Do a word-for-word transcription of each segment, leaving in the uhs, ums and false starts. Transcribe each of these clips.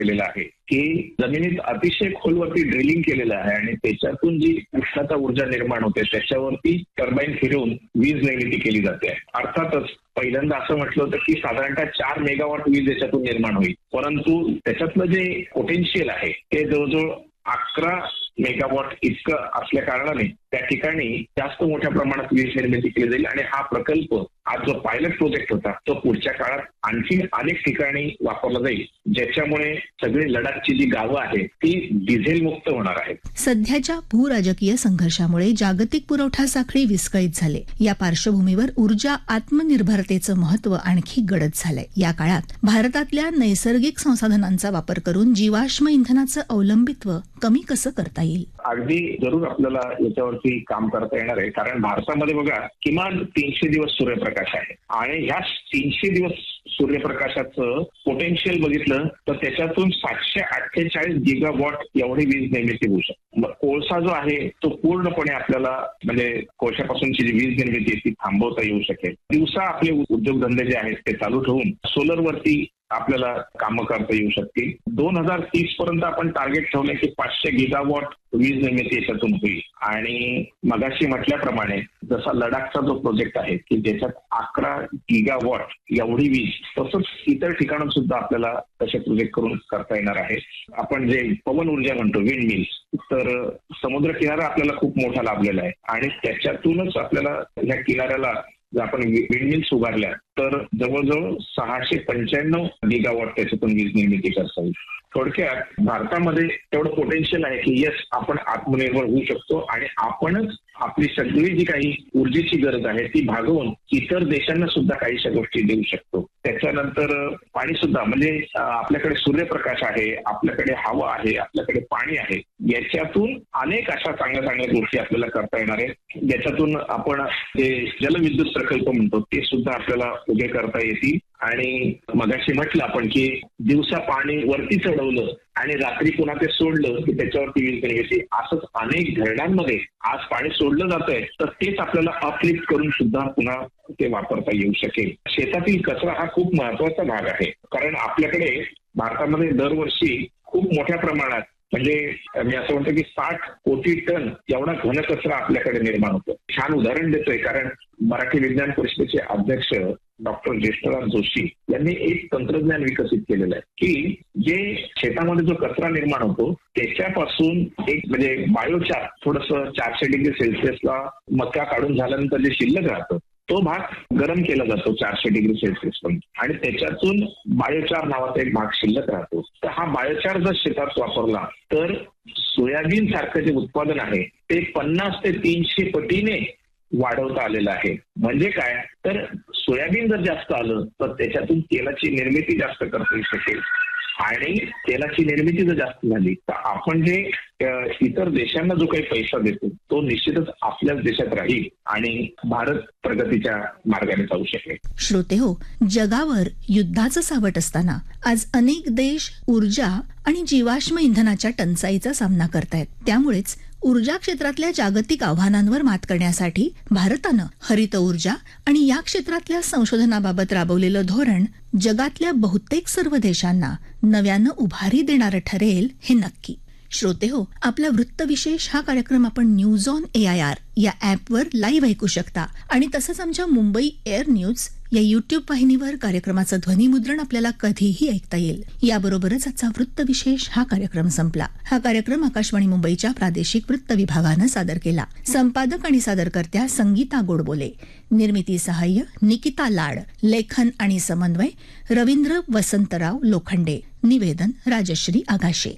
केलेला आहे की जमिनीत अतिशय खोलवरती ड्रिलिंग केलेलं आहे आणि त्याच्यातून जी उष्णता ऊर्जा निर्माण होते त्याच्यावरती टर्बाईन फिरवून वीज निर्मिती केली जाते. अर्थातच पहिल्यांदा असं म्हटलं होतं की साधारणतः चार मेगावॉट वीज याच्यातून निर्माण होईल, परंतु त्याच्यातलं जे पोटेन्शियल आहे ते जवळजवळ अकरा मेगावॉट इतकं असल्या कारणाने त्या ठिकाणी जास्त मोठ्या प्रमाणात वीज निर्मिती केली जाईल आणि हा प्रकल्प आज जो पायलट प्रोजेक्ट होता तो पुढच्या काळात आणखी अनेक ठिकाणी वापरला जाईल, ज्याच्यामुळे सगळी लडाखची जी गावं आहेत ती डिझेल मुक्त होणार आहेत. सध्याच्या भूराजकीय संघर्षामुळे जागतिक पुरवठा साखळी विस्कळीत झाले. या पार्श्वभूमीवर ऊर्जा आत्मनिर्भरतेचं महत्व आणखी गडद झालंय. या काळात भारतातल्या नैसर्गिक संसाधनांचा वापर करून जीवाश्म इंधनाचं अवलंबित्व कमी कसं करता येईल? अगदी जरूर आपल्याला याच्यावरती काम करता येणार आहे, कारण भारतामध्ये बघा किमान तीनशे दिवस सूर्यप्रकाश आहे आणि ह्या तीनशे दिवस सूर्यप्रकाशाचं पोटेन्शियल बघितलं तर त्याच्यातून सातशे अठ्ठेचाळीस गिगावॉट एवढी वीज निर्मिती होऊ शकते. कोळसा जो आहे तो पूर्णपणे आपल्याला म्हणजे कोळशापासूनची जी वीज निर्मिती ती थांबवता येऊ शकेल. दिवसा आपले उद्योगधंदे जे आहेत ते चालू ठेवून सोलरवरती आपल्याला कामं करता येऊ शकतील. दोन हजार तीस पर्यंत आपण टार्गेट ठेवलंय की पाचशे गिगावॉट वीज निर्मिती याच्यातून होईल आणि मगाशी म्हटल्याप्रमाणे जसा लडाखचा जो प्रोजेक्ट आहे की ज्याच्यात अकरा गिगावॉट एवढी वीज, तसंच इतर ठिकाणं सुद्धा आपल्याला तसे प्रोजेक्ट करून करता येणार आहे. आपण जे पवन ऊर्जा म्हणतो विंड मिल्स, तर समुद्र किनारा आपल्याला खूप मोठा लाभलेला आहे आणि त्याच्यातूनच आपल्याला या किनाऱ्याला जर आपण विंडमिल्स उभारल्या तर जवळजवळ सहाशे पंच्याण्णव गिगावॉट त्याच्यातून वीज निर्मिती करता येईल. थोडक्यात भारतामध्ये तेवढं पोटेन्शियल आहे की येस आपण आत्मनिर्भर होऊ शकतो आणि आपणच आपली सगळी जी काही ऊर्जेची गरज आहे ती भागवून इतर देशांना सुद्धा काहीशा गोष्टी देऊ शकतो. त्याच्यानंतर पाणी सुद्धा, म्हणजे आपल्याकडे सूर्यप्रकाश आहे, आपल्याकडे हवा आहे, आपल्याकडे पाणी आहे, याच्यातून अनेक अशा चांगल्या चांगल्या गोष्टी आपल्याला करता येणार आहेत. ज्याच्यातून आपण जे जलविद्युत प्रकल्प म्हणतो ते सुद्धा आपल्याला उभे करता येतील. आणि मगाशी म्हटलं आपण की दिवसा पाणी वरती चढवलं आणि रात्री पुन्हा ते सोडलं की त्याच्यावरती वीज निर्मिती, असंच अनेक धरणांमध्ये आज पाणी सोडलं जात आहे तर तेच आपल्याला अपलिफ्ट करून सुद्धा पुन्हा ते वापरता येऊ शकेल. शेतातील कचरा हा खूप महत्वाचा भाग आहे, कारण आपल्याकडे भारतामध्ये दरवर्षी खूप मोठ्या प्रमाणात, म्हणजे मी असं म्हणतो की साठ कोटी टन एवढा घनकचरा आपल्याकडे निर्माण होतो. छान उदाहरण देतोय कारण मराठी विज्ञान परिषदेचे अध्यक्ष डॉक्टर ज्येष्ठराज जोशी यांनी एक तंत्रज्ञान विकसित केलेलं आहे की जे शेतामध्ये जो कचरा निर्माण होतो त्याच्यापासून एक म्हणजे बायोचार, थोडस चारशे डिग्री सेल्सिअसला मका काढून झाल्यानंतर जे शिल्लक राहतं तो भाग गरम केला जातो चारशे डिग्री सेल्सिअस पर्यंत आणि त्याच्यातून बायोचार नावाचा एक भाग शिल्लक राहतो. तर हा बायोचार जर शेतात वापरला तर सोयाबीन सारखं जे उत्पादन आहे ते पन्नास ते तीनशे पटीने वाढवता आलेलं आहे. म्हणजे काय, तर सोयाबीन जर जास्त आलं तर त्याच्यातून तेलाची निर्मिती जास्त करता येऊ शकेल आणि तेलाची निर्मिती जर जास्त झाली तर आपण जे इतर देशांना जो काही पैसा देतो तो निश्चितच आपल्याच देशात राहील आणि भारत प्रगतीच्या मार्गाने जाऊ शकेल. श्रोतेहो, जगावर युद्धाचं सावट असताना आज अनेक देश ऊर्जा आणि जीवाश्म इंधनाच्या टंचाईचा सामना करतायत. त्यामुळेच ऊर्जा क्षेत्रातल्या जागतिक आव्हानांवर मात करण्यासाठी भारतानं हरित ऊर्जा आणि या क्षेत्रातल्या संशोधनाबाबत राबवलेलं धोरण जगातल्या बहुतेक सर्व देशांना नव्यानं उभारी देणारं ठरेल हे नक्की. श्रोतेहो, आपला वृत्तविशेष हा कार्यक्रम आपण news on A I R या ॲपवर लाईव्ह ऐकू शकता आणि तसंच आमच्या मुंबई एअर न्यूज या युट्यूब वाहिनीवर कार्यक्रमाचं ध्वनिमुद्रण आपल्याला कधीही ऐकता येईल. याबरोबरच आजचा वृत्तविशेष हा कार्यक्रम संपला. हा कार्यक्रम आकाशवाणी मुंबईच्या प्रादेशिक वृत्त विभागानं सादर केला. संपादक आणि सादरकर्त्या संगीता गोडबोले, निर्मिती सहाय्य निकिता लाड, लेखन आणि समन्वय रवींद्र वसंतराव लोखंडे, निवेदन राजश्री आगाशे.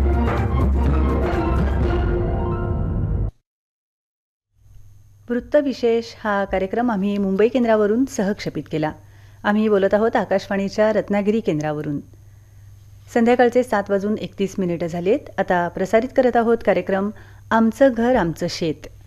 वृत्तविशेष हा कार्यक्रम आम्ही मुंबई केंद्रावरून सहक्षेपित केला. आम्ही बोलत आहोत आकाशवाणीच्या रत्नागिरी केंद्रावरून. संध्याकाळचे सात वाजून एकतीस मिनिटं झालेत. आता प्रसारित करत आहोत कार्यक्रम आमचं घर आमचं शेत.